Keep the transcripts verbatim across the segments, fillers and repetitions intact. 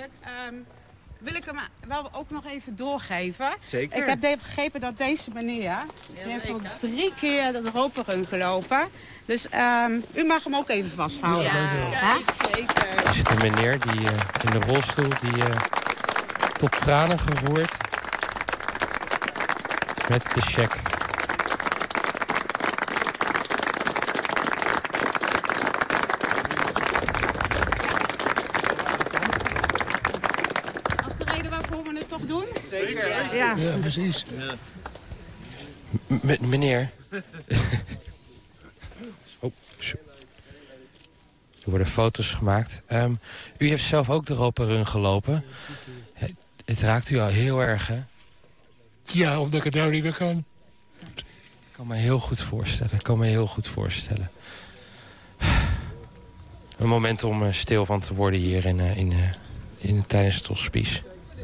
eigenlijk um, wil ik hem wel ook nog even doorgeven. Zeker. Ik heb de- begrepen dat deze meneer, ja, die heeft al drie keer de roperrun gelopen. Dus um, u mag hem ook even vasthouden. Ja, ja zeker. Er zit een meneer die, uh, in de rolstoel die uh, tot tranen geroerd met de cheque. Als de reden waarvoor we het toch doen? Zeker. Ja, ja. Ja, precies. Ja. M- meneer. Oh, zo. Er worden foto's gemaakt. Um, u heeft zelf ook de roperrun gelopen. Het, het raakt u al heel erg, hè? Ja, omdat ik het nou niet meer kan. Ik kan me heel goed voorstellen. Ik kan me heel goed voorstellen. Een moment om uh, stil van te worden hier in, uh, in, uh, in, tijdens het hospice.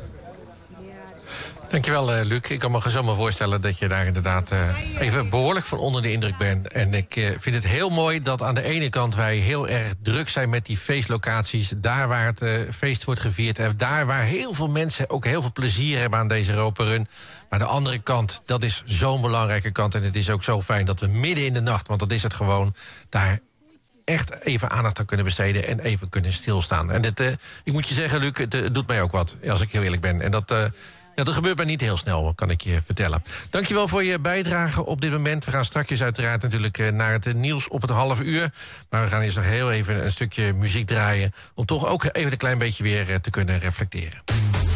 Dankjewel, uh, Luc. Ik kan me zomaar voorstellen dat je daar inderdaad uh, even behoorlijk van onder de indruk bent. En ik uh, vind het heel mooi dat aan de ene kant wij heel erg druk zijn met die feestlocaties. Daar waar het uh, feest wordt gevierd. En daar waar heel veel mensen ook heel veel plezier hebben aan deze roperrun. Maar de andere kant, dat is zo'n belangrijke kant. En het is ook zo fijn dat we midden in de nacht, want dat is het gewoon, daar echt even aandacht aan kunnen besteden en even kunnen stilstaan. En dit, uh, ik moet je zeggen, Luc, het, uh, het doet mij ook wat, als ik heel eerlijk ben. En dat... Uh, Ja, dat gebeurt mij niet heel snel, kan ik je vertellen. Dankjewel voor je bijdrage op dit moment. We gaan straks uiteraard natuurlijk naar het nieuws op het half uur. Maar we gaan eerst nog heel even een stukje muziek draaien om toch ook even een klein beetje weer te kunnen reflecteren.